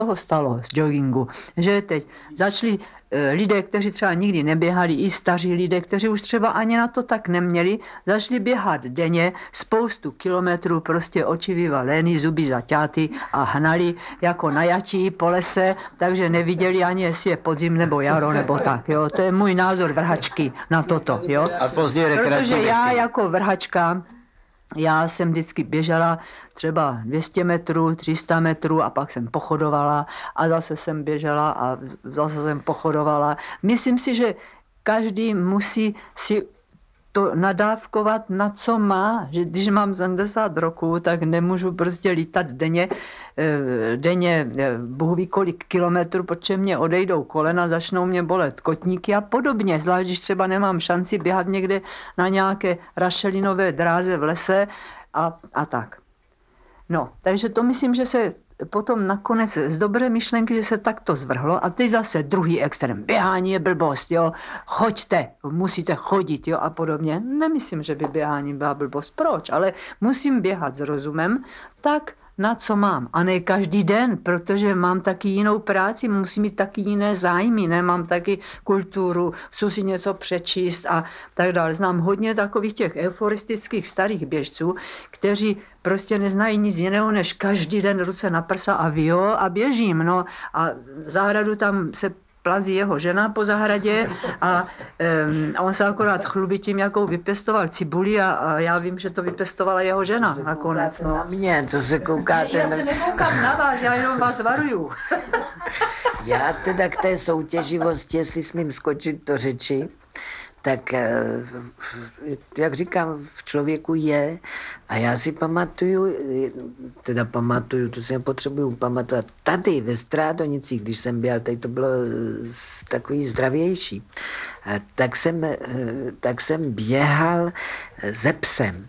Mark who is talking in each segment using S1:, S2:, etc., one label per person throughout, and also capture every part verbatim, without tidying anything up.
S1: toho stalo z joggingu, že teď začali lidé, kteří třeba nikdy neběhali, i staří lidé, kteří už třeba ani na to tak neměli, začali běhat denně spoustu kilometrů, prostě oči vyvalený, zuby zaťáty a hnali jako najatí po lese, takže neviděli ani, jestli je podzim nebo jaro nebo tak. Jo. To je můj názor vrhačky na toto. Jo.
S2: A později
S1: Protože já jako vrhačka, já jsem vždycky běžela třeba dvě stě metrů, tři sta metrů a pak jsem pochodovala a zase jsem běžela a zase jsem pochodovala. Myslím si, že každý musí si to nadávkovat, na co má, že když mám sedmdesát roků, tak nemůžu prostě lítat denně, denně Bůh ví kolik kilometrů, protože mě odejdou kolena, začnou mě bolet kotníky a podobně, zvlášť když třeba nemám šanci běhat někde na nějaké rašelinové dráze v lese a, a tak. No, takže to myslím, že se potom nakonec z dobré myšlenky, že se takto zvrhlo a teď zase druhý extrém. Běhání je blbost, jo, choďte, musíte chodit, jo, a podobně. Nemyslím, že by běhání byla blbost. Proč? Ale musím běhat s rozumem tak, na co mám. A ne každý den, protože mám taky jinou práci, musím mít taky jiné zájmy, ne? Mám taky kulturu, chci si něco přečíst a tak dále. Znám hodně takových těch euforistických starých běžců, kteří prostě neznají nic jiného, než každý den ruce na prsa a vio a běžím. No a v zahradu tam se plazí jeho žena po zahradě a um, on se akorát chlubí tím, jakou vypěstoval cibuli a, a já vím, že to vypěstovala jeho žena nakonec. No.
S3: Na mě, co se koukáte?
S1: Já se nekoukám na vás, já jenom vás varuju.
S3: Já teda k té soutěživosti, jestli smím skočit do řeči, tak jak říkám, v člověku je a já si pamatuju, teda pamatuju, to si nepotřebuju pamatovat, tady ve Strádonicích, když jsem běhal, tady to bylo takový zdravější, tak jsem, tak jsem běhal se psem.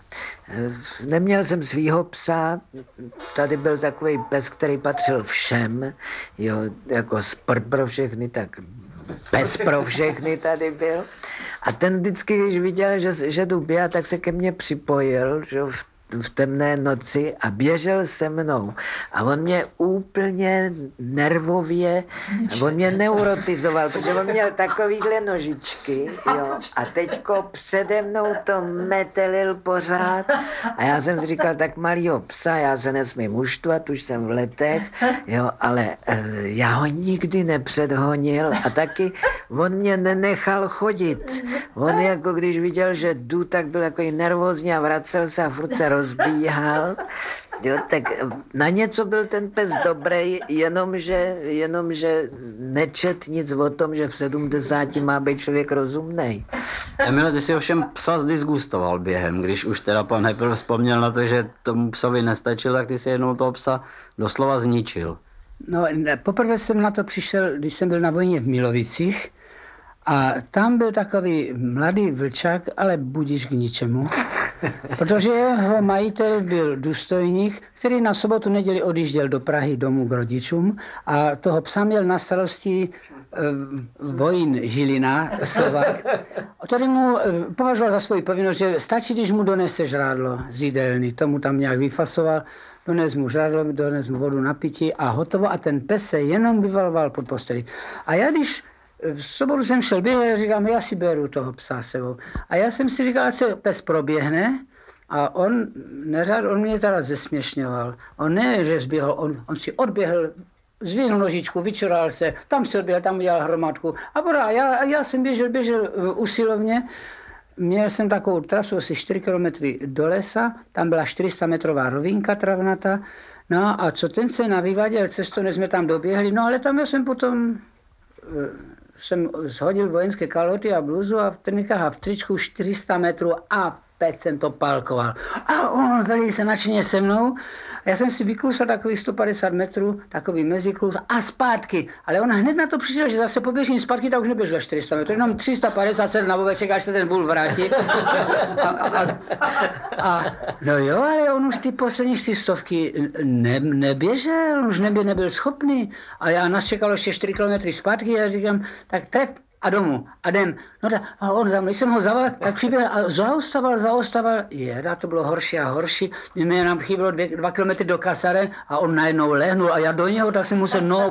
S3: Neměl jsem svýho psa, tady byl takový pes, který patřil všem, jo, jako sport pro všechny, tak pes pro všechny tady byl. A ten vždycky, když viděl, že, že jdu běhat, tak se ke mně připojil, že v, v temné noci a běžel se mnou. A on mě úplně nervově, on mě neurotizoval, protože on měl takovýhle nožičky, jo, a teďko přede mnou to metelil pořád. A já jsem si říkal, tak malýho psa, já se nesmím uštvat, už jsem v letech, jo, ale e, já ho nikdy nepředhonil a taky on mě nenechal chodit. On jako když viděl, že jdu, tak byl takový nervózní a vracel se a furt se rozbíhal. Jo, tak na něco byl ten pes dobrý, jenomže, jenomže nečet nic o tom, že v sedmdesáti má být člověk rozumnej.
S2: Emile, ty si ovšem psa zdisgustoval během, když už teda pan Heppel vzpomněl na to, že tomu psovi nestačil, tak ty si jednou toho psa doslova zničil.
S4: No, poprvé jsem na to přišel, když jsem byl na vojně v Milovicích a tam byl takový mladý vlčák, ale budíš k ničemu. Protože jeho majitel byl důstojník, který na sobotu neděli odjížděl do Prahy domů k rodičům a toho psa měl na starosti e, Vojín Žilina, Slovák, který mu e, považoval za svoji povinnost, že stačí, když mu donese žrádlo z jídelny. Tomu tam nějak vyfasoval, dones mu žrádlo, dones mu vodu na pití a hotovo a ten pes se jenom vyvaloval pod posteli. A já když v sobotu jsem šel běhat a říkám, já si beru toho psa sebou. A já jsem si říkal, ať se pes proběhne a on neřád, on mě teda zesměšňoval. On ne, že zběhl, on, on si odběhl, zvihnul nožičku, vyčural se, tam si odběhl, tam udělal hromádku. A pořád, já, já jsem běžel, běžel usilovně. Měl jsem takovou trasu asi čtyři kilometry do lesa, tam byla čtyři sta metrová rovinka travnata. No a co ten se navyváděl cestu, než jsme tam doběhli, no ale tam já jsem potom jsem shodil vojenské kalhoty a bluzu a v trnikách a v tričku čtyři sta metrů a pět jsem to palkoval. A on velice nadšeně se mnou. Já jsem si vyklusal takových sto padesát metrů, takový meziklus a zpátky. Ale on hned na to přišel, že zase poběžím zpátky, tak už neběžel čtyři sta metrů, jenom tři sta padesát sedm na bobeček, až se ten bůl vrátí. A, a, a, a, no jo, ale on už ty poslední čtyři stovky ne, neběžel, on už nebyl, nebyl schopný. A já nás čekalo ještě čtyři kilometry zpátky a já říkám, tak tak a domů a jdem. No tak, a on tam, když jsem ho zaval, tak přiběhl a zaostával, zaostával. Jeda, to bylo horší a horší. Mě nám chybělo dvě, dva kilometry do kasaren a on najednou lehnul a já do něho, tak jsem musel no